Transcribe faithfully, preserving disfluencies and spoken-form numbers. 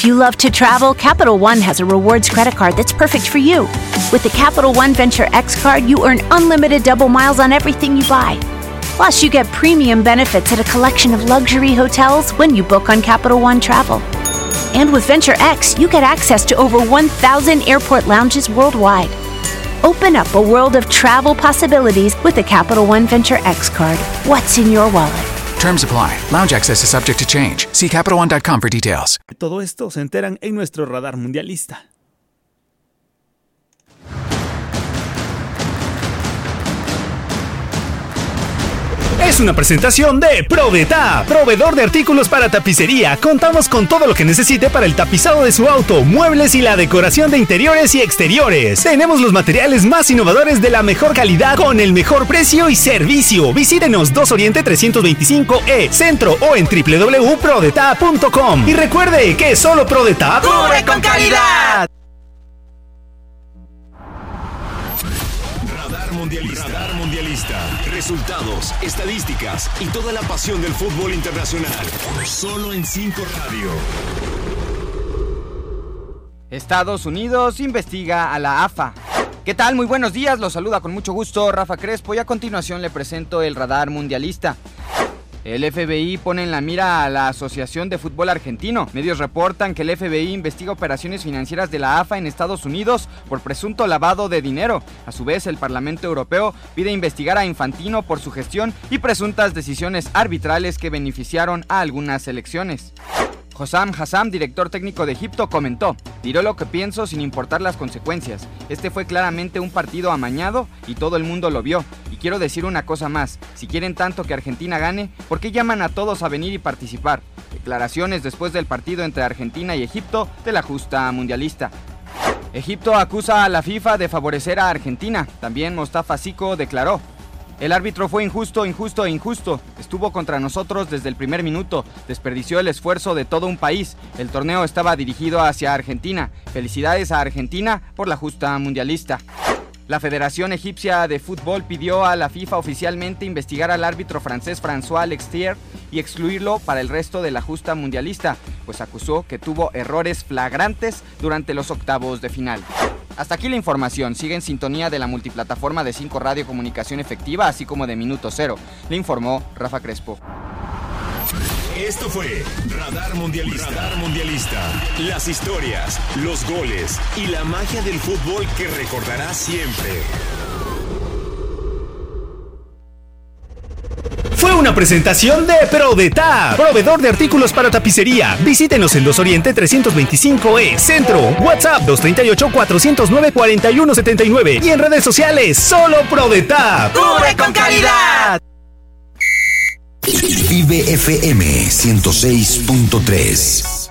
If you love to travel, Capital One has a rewards credit card that's perfect for you. With the Capital One Venture X card, you earn unlimited double miles on everything you buy. Plus, you get premium benefits at a collection of luxury hotels when you book on Capital One Travel. And with Venture X, you get access to over one thousand airport lounges worldwide. Open up a world of travel possibilities with the Capital One Venture X card. What's in your wallet? Terms apply. Lounge access is subject to change. See Capital One dot com for details. Todo esto se enteran en nuestro radar mundialista. Es una presentación de ProDetap, proveedor de artículos para tapicería. Contamos con todo lo que necesite para el tapizado de su auto, muebles y la decoración de interiores y exteriores. Tenemos los materiales más innovadores de la mejor calidad con el mejor precio y servicio. Visítenos dos Oriente trescientos veinticinco E, Centro o en doble u doble u doble u punto prodetap punto com. Y recuerde que solo ProDetap ¡cubre con calidad! Mundialista. Radar Mundialista. Resultados, estadísticas y toda la pasión del fútbol internacional. Solo en cinco Radio. Estados Unidos investiga a la A F A. ¿Qué tal? Muy buenos días. Los saluda con mucho gusto Rafa Crespo y a continuación le presento el Radar Mundialista. El F B I pone en la mira a la Asociación de Fútbol Argentino. Medios reportan que el F B I investiga operaciones financieras de la A F A en Estados Unidos por presunto lavado de dinero. A su vez, el Parlamento Europeo pide investigar a Infantino por su gestión y presuntas decisiones arbitrales que beneficiaron a algunas selecciones. Hossam Hassam, director técnico de Egipto, comentó: diré lo que pienso sin importar las consecuencias. Este fue claramente un partido amañado y todo el mundo lo vio. Y quiero decir una cosa más: si quieren tanto que Argentina gane, ¿por qué llaman a todos a venir y participar? Declaraciones después del partido entre Argentina y Egipto de la justa mundialista. Egipto acusa a la FIFA de favorecer a Argentina. También Mostafa Siko declaró: el árbitro fue injusto, injusto e injusto. Estuvo contra nosotros desde el primer minuto. Desperdició el esfuerzo de todo un país. El torneo estaba dirigido hacia Argentina. Felicidades a Argentina por la justa mundialista. La Federación Egipcia de Fútbol pidió a la FIFA oficialmente investigar al árbitro francés François Lextier y excluirlo para el resto de la justa mundialista, pues acusó que tuvo errores flagrantes durante los octavos de final. Hasta aquí la información. Sigue en sintonía de la multiplataforma de cinco Radio Comunicación Efectiva, así como de Minuto Cero. Le informó Rafa Crespo. Esto fue Radar Mundialista. Radar Mundialista. Las historias, los goles y la magia del fútbol que recordarás siempre. Fue una presentación de ProDetap, proveedor de artículos para tapicería. Visítenos en dos Oriente trescientos veinticinco E, Centro, WhatsApp dos tres ocho, cuatro cero nueve, cuatro uno siete nueve y en redes sociales, solo ProDetap. ¡cubre con calidad! Vive F M ciento seis punto tres.